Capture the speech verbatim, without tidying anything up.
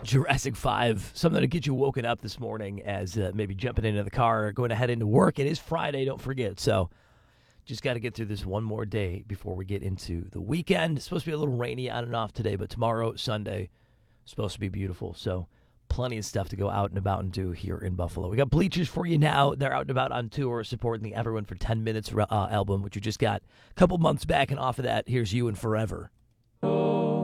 Jurassic five, something to get you woken up this morning as uh, maybe jumping into the car, going to head into work. It is Friday, don't forget. So just got to get through this one more day before we get into the weekend. It's supposed to be a little rainy on and off today, but tomorrow, Sunday, supposed to be beautiful. So plenty of stuff to go out and about and do here in Buffalo. We got Bleachers for you now. They're out and about on tour supporting the Everyone for ten minutes uh, album, which you just got a couple months back. And off of that, here's You and Forever. Oh.